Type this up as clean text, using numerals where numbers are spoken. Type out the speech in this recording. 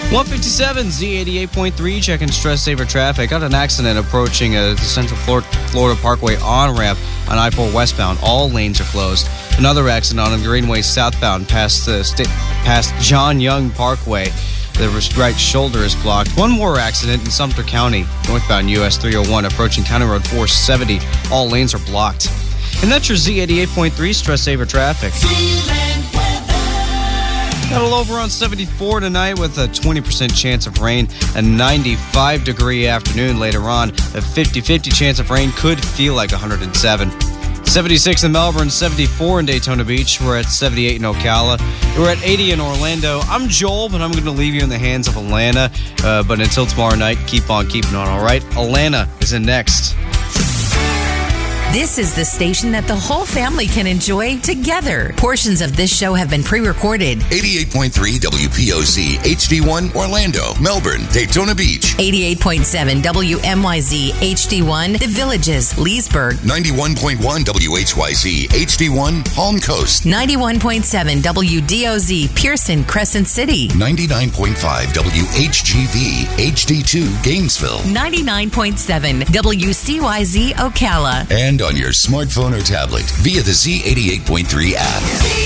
157 Z88.3, checking stress saver traffic. Got an accident approaching the Central Florida Parkway on-ramp on I-4 westbound. All lanes are closed. Another accident on the Greenway southbound past John Young Parkway. The right shoulder is blocked. One more accident in Sumter County, northbound US 301, approaching County Road 470. All lanes are blocked. And that's your Z88.3 stress saver traffic. Got a low around 74 tonight with a 20% chance of rain. A 95-degree afternoon later on. A 50-50 chance of rain, could feel like 107. 76 in Melbourne, 74 in Daytona Beach. We're at 78 in Ocala. We're at 80 in Orlando. I'm Joel, but I'm going to leave you in the hands of Alana. But until tomorrow night, keep on keeping on, all right? Alana is in next. This is the station that the whole family can enjoy together. Portions of this show have been pre-recorded. 88.3 WPOZ, HD1, Orlando, Melbourne, Daytona Beach. 88.7 WMYZ, HD1, The Villages, Leesburg. 91.1 WHYZ, HD1, Palm Coast. 91.7 WDOZ, Pearson, Crescent City. 99.5 WHGV, HD2, Gainesville. 99.7 WCYZ, Ocala. And on your smartphone or tablet via the Z88.3 app.